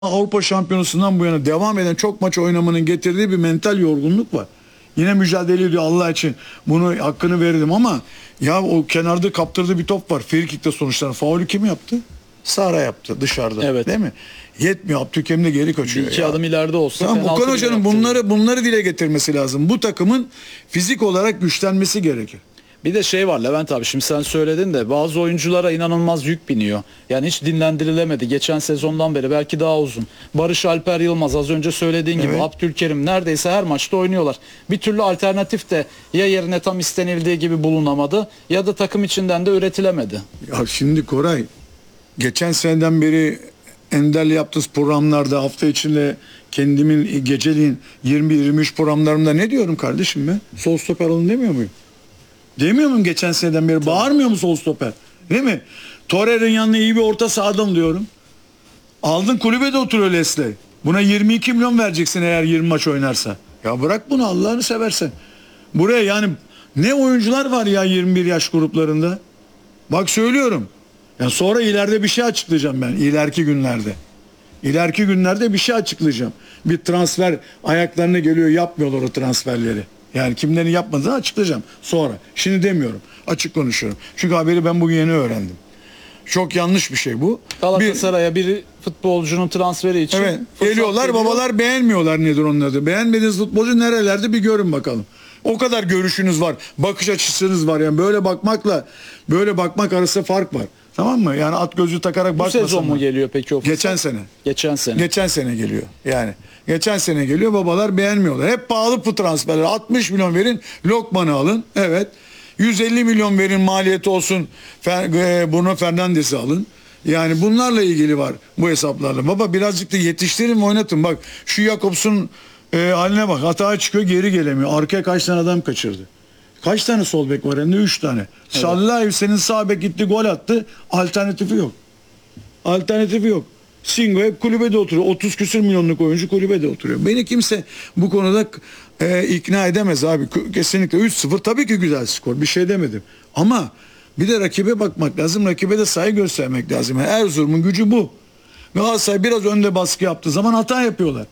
Avrupa Şampiyonası'ndan bu yana devam eden çok maç oynamanın getirdiği bir mental yorgunluk var. Yine mücadele ediyor Allah için. Bunu hakkını verelim ama ya o kenarda kaptırdığı bir top var. Frikik'te sonuçlanan. Faulü kim yaptı? Sara yaptı dışarıda. Evet. Değil mi? Yetmiyor. Abdülkerim de geri kaçıyor. İki adım ileride olsa. Tamam, penaltı Okan bile Hoca'nın yaptırır. bunları dile getirmesi lazım. Bu takımın fizik olarak güçlenmesi gerekir. Bir de şey var Levent abi, şimdi sen söyledin de bazı oyunculara inanılmaz yük biniyor. Yani hiç dinlendirilemedi. Geçen sezondan beri belki daha uzun. Barış Alper Yılmaz az önce söylediğin gibi, Evet. Abdülkerim neredeyse her maçta oynuyorlar. Bir türlü alternatif de ya yerine tam istenildiği gibi bulunamadı ya da takım içinden de üretilemedi. Ya şimdi Koray, geçen seneden beri Ender'le yaptığımız programlarda hafta içinde kendimin geceliğin 20-23 programlarımda ne diyorum kardeşim ben? Sol stoper alın demiyor muyum? Demiyor muyum geçen seneden beri? Bağırmıyor mu sol stoper? Değil mi? Torreira'nın yanına iyi bir orta sahadan diyorum. Aldın kulübede oturuyor Lesley. Buna 22 milyon vereceksin eğer 20 maç oynarsa. Ya bırak bunu Allah'ını seversen. Buraya yani ne oyuncular var ya 21 yaş gruplarında. Bak söylüyorum. Ya sonra ileride bir şey açıklayacağım ben. İleriki günlerde. İleriki günlerde bir şey açıklayacağım. Bir transfer ayaklarına geliyor, yapmıyorlar o transferleri. Yani kimlerin yapmadığını açıklayacağım sonra. Şimdi demiyorum. Açık konuşuyorum. Çünkü haberi ben bugün yeni öğrendim. Çok yanlış bir şey bu. Galatasaray'a bir futbolcunun transferi için Evet, fırsat geliyorlar, veriyor. babalar beğenmiyorlar, nedir onun adı. Beğenmediğiniz futbolcu nerelerde bir görün bakalım. O kadar görüşünüz var, bakış açısınız var. Yani böyle bakmakla böyle bakmak arasında fark var. Tamam mı? Yani at gözlüğü takarak Bu bakmasan. sezon mu geliyor peki o fırsat? Geçen sene. Geçen sene. Geçen sene geliyor. Yani geçen sene geliyor, babalar beğenmiyorlar. Hep pahalı bu transferler. 60 milyon verin, Lokman'ı alın. Evet. 150 milyon verin, maliyeti olsun. Bruno Fernandes'i alın. Yani bunlarla ilgili var bu hesaplarla. Baba birazcık da yetiştirin ve oynatın. Bak şu Jakobs'un haline bak. Hata çıkıyor, geri gelemiyor. Arkaya kaç tane adam kaçırdı. Kaç tane sol bek var hem de 3 tane. Sallahi senin sağ bek gitti, gol attı. Alternatifi yok. Alternatifi yok. Singo hep kulübede oturuyor. 30 küsür milyonluk oyuncu kulübede oturuyor. Beni kimse bu konuda ikna edemez abi. Kesinlikle 3-0 tabii ki güzel skor. Bir şey demedim. Ama bir de rakibe bakmak lazım. Rakibe de saygı göstermek lazım. Yani Erzurum'un gücü bu. Galatasaray biraz önde baskı yaptığı zaman hata yapıyorlar.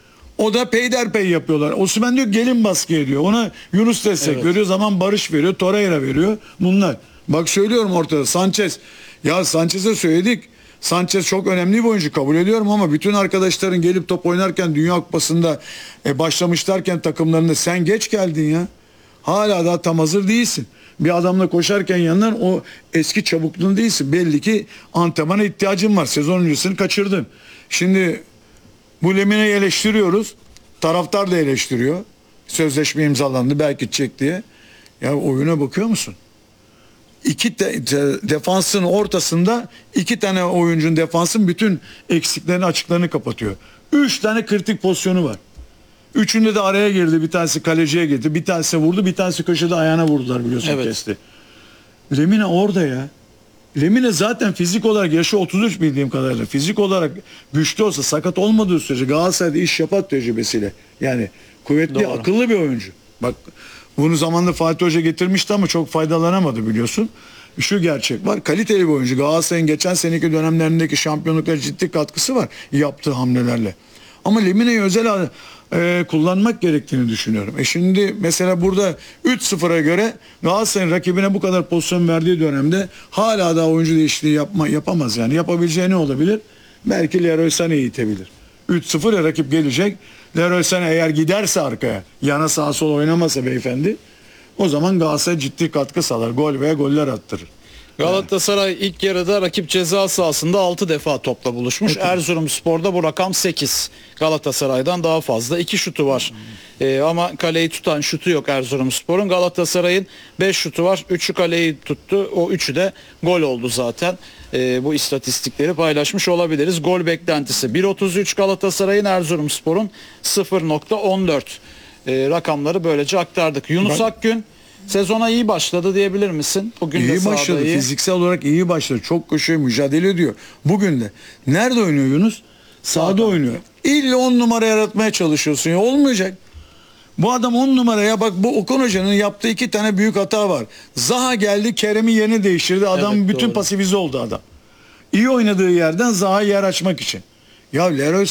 O da peyderpey yapıyorlar. Osimhen diyor gelin baskıya diyor. Ona Yunus destek veriyor. Zaman Barış veriyor. Torreira veriyor. Bunlar. Bak söylüyorum ortada. Sanchez. Ya Sanchez'e söyledik. Sanchez çok önemli bir oyuncu, kabul ediyorum ama bütün arkadaşların gelip top oynarken Dünya Kupası'nda başlamışlarken takımlarında sen geç geldin ya. Hala daha tam hazır değilsin. Bir adamla koşarken yanından o eski çabukluğun değilsin. Belli ki antrenmana ihtiyacın var. Sezon öncesini kaçırdın. Şimdi bu Lemine'yi eleştiriyoruz. Taraftar da eleştiriyor. Sözleşme imzalandı belki çek diye. Ya oyuna bakıyor musun? Defansın ortasında 2 tane oyuncunun, defansın bütün eksiklerini, açıklarını kapatıyor. 3 tane kritik pozisyonu var. Üçünde de araya girdi. Bir tanesi kaleciye girdi. Bir tanesi vurdu. Bir tanesi köşede ayağına vurdular, biliyorsun, Evet. kesti. Lemine orada ya. Lemine zaten fizik olarak yaşı 33 bildiğim kadarıyla. Fizik olarak güçlü olsa, sakat olmadığı sürece Galatasaray'da iş yapar tecrübesiyle. Yani kuvvetli, Doğru. akıllı bir oyuncu. Bak bunu zamanında Fatih Hoca getirmişti ama çok faydalanamadı, biliyorsun. Şu gerçek var. Kaliteli bir oyuncu. Galatasaray'ın geçen seneki dönemlerindeki şampiyonluklara ciddi katkısı var yaptığı hamlelerle. Ama Lemine'yi özel kullanmak gerektiğini düşünüyorum. Şimdi mesela burada 3-0'a göre Galatasaray'ın rakibine bu kadar pozisyon verdiği dönemde hala daha oyuncu değişikliği yapamaz yani. Yapabileceği ne olabilir? Belki Leroy Sané'yi itebilir. 3-0 ya, rakip gelecek. Leroy Sané eğer giderse arkaya, yana sağa sola oynamasa beyefendi, o zaman Galatasaray ciddi katkı sağlar. Gol veya goller attırır. Galatasaray ilk yarıda rakip ceza sahasında 6 defa topla buluşmuş. Erzurumspor'da bu rakam 8. Galatasaray'dan daha fazla. 2 şutu var. Ama kaleyi tutan şutu yok Erzurumspor'un. Galatasaray'ın 5 şutu var. 3'ü kaleyi tuttu. O 3'ü de gol oldu zaten. Bu istatistikleri paylaşmış olabiliriz. Gol beklentisi 1.33 Galatasaray'ın, Erzurumspor'un 0.14. Rakamları böylece aktardık. Yunus Akgün sezona iyi başladı diyebilir misin? Bugün de İyi sahada başladı. iyi. Fiziksel olarak iyi başladı. Çok koşuyor, mücadele ediyor. Bugün de. Nerede oynuyor Yunus? Sağda oynuyor. İlla 10 numara yaratmaya çalışıyorsun ya. Olmayacak. Bu adam 10 numaraya bak, bu Okan Hoca'nın yaptığı 2 tane büyük hata var. Zaha geldi, Kerem'i yerini değiştirdi. Adam Evet, bütün doğru. pasifize oldu adam. İyi oynadığı yerden Zaha'ya yer açmak için. Ya Leroy